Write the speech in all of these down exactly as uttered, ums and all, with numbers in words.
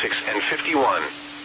fifty-six and fifty-one.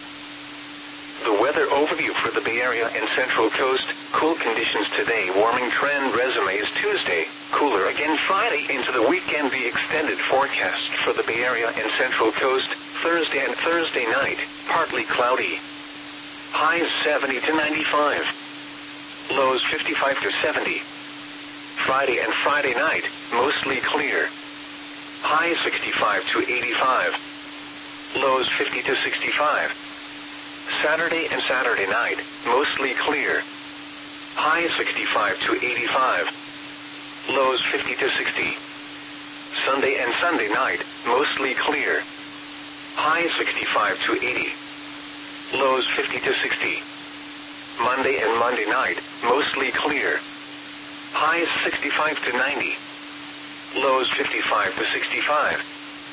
The weather overview for the Bay Area and Central Coast. Cool conditions today. Warming trend resumes Tuesday. Cooler again Friday into the weekend. The extended forecast for the Bay Area and Central Coast. Thursday and Thursday night. Partly cloudy. Highs seventy to ninety-five. Lows fifty-five to seventy. Friday and Friday night. Mostly clear. Highs sixty-five to eighty-five. Lows fifty to sixty-five. Saturday and Saturday night, mostly clear. Highs sixty-five to eighty-five. Lows fifty to sixty. Sunday and Sunday night, mostly clear. Highs sixty-five to eighty. Lows fifty to sixty. Monday and Monday night, mostly clear. Highs sixty-five to ninety. Lows fifty-five to sixty-five.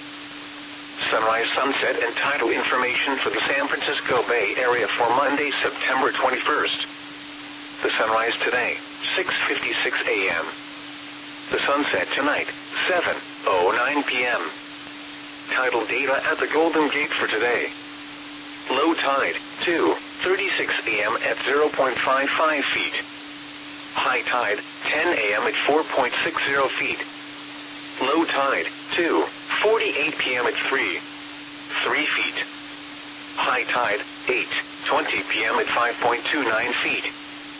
Sunrise, sunset, and tidal information for the San Francisco Bay Area for Monday, September twenty-first. The sunrise today, six fifty-six a m The sunset tonight, seven oh nine p m Tidal data at the Golden Gate for today. Low tide, two thirty-six a m at zero point five five feet. High tide, ten a m at four point six zero feet. Low tide, two forty-eight p m at three, three feet. High tide, eight twenty p m at five point two nine feet.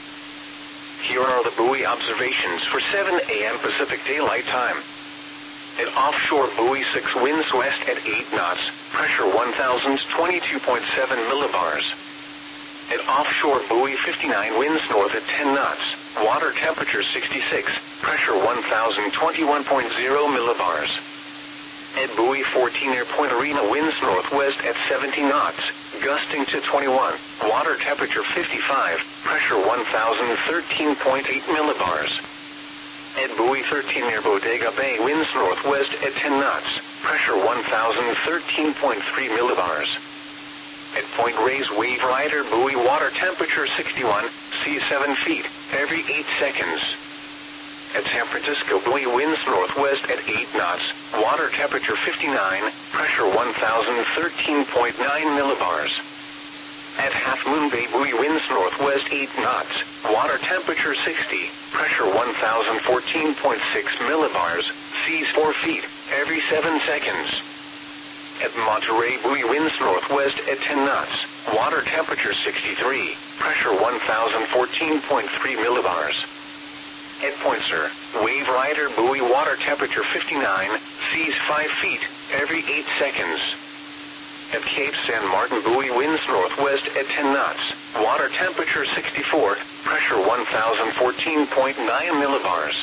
Here are the buoy observations for seven a m Pacific Daylight Time. At offshore buoy six, winds west at eight knots, pressure one thousand twenty-two point seven millibars. At offshore buoy fifty-nine, winds north at ten knots, water temperature sixty-six, pressure one thousand twenty-one point zero millibars. At buoy fourteen, near Point Arena, winds northwest at seventy knots, gusting to twenty-one, water temperature fifty-five, pressure one thousand thirteen point eight millibars. At buoy thirteen, near Bodega Bay, winds northwest at ten knots, pressure one thousand thirteen point three millibars. At Point Reyes, Wave Rider buoy, water temperature sixty-one, sea seven feet, every eight seconds. At San Francisco buoy, winds northwest at eight knots, water temperature fifty-nine, pressure one thousand thirteen point nine millibars. At Half Moon Bay buoy, winds northwest eight knots, water temperature sixty, pressure one thousand fourteen point six millibars, seas four feet, every seven seconds. At Monterey buoy, winds northwest at ten knots, water temperature sixty-three, pressure one thousand fourteen point three millibars. At Point Sur, Wave Rider buoy, water temperature fifty-nine, seas five feet, every eight seconds. At Cape San Martin buoy, winds northwest at ten knots, water temperature sixty-four, pressure one thousand fourteen point nine millibars.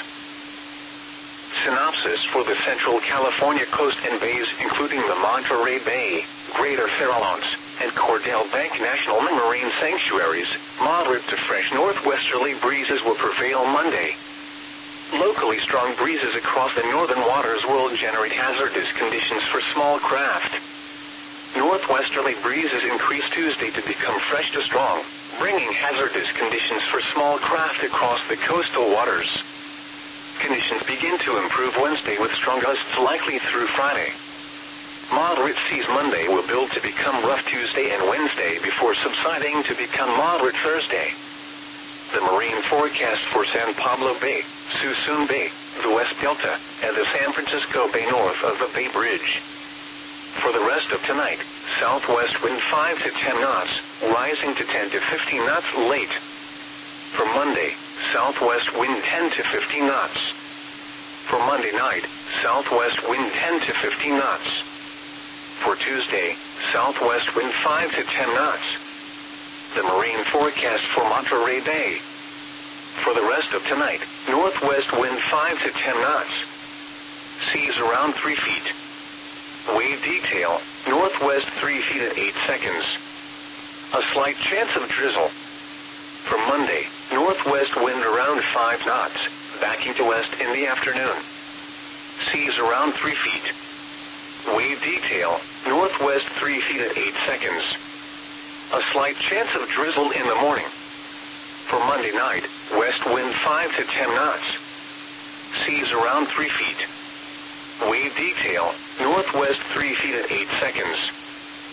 Synopsis for the Central California coast and bays, including the Monterey Bay, Greater Farallones, and Cordell Bank National Marine Sanctuaries. Moderate to fresh northwesterly breezes will prevail Monday. Locally strong breezes across the northern waters will generate hazardous conditions for small craft. Northwesterly breezes increase Tuesday to become fresh to strong, bringing hazardous conditions for small craft across the coastal waters. Conditions begin to improve Wednesday with strong gusts likely through Friday. Moderate seas Monday will build to become rough Tuesday and Wednesday before subsiding to become moderate Thursday. The marine forecast for San Pablo Bay, Suisun Bay, the West Delta, and the San Francisco Bay north of the Bay Bridge. For the rest of tonight, southwest wind five to ten knots, rising to ten to fifteen knots late. For Monday, southwest wind ten to fifteen knots. For Monday night, southwest wind ten to fifteen knots. For Tuesday, southwest wind five to ten knots. The marine forecast for Monterey Bay. For the rest of tonight, northwest wind five to ten knots. Seas around three feet. Wave detail, northwest three feet at eight seconds. A slight chance of drizzle. For Monday, northwest wind around five knots, backing to west in the afternoon. Seas around three feet. Wave detail, northwest three feet at eight seconds. A slight chance of drizzle in the morning. For Monday night, west wind five to ten knots. Seas around three feet. Wave detail, northwest three feet at eight seconds.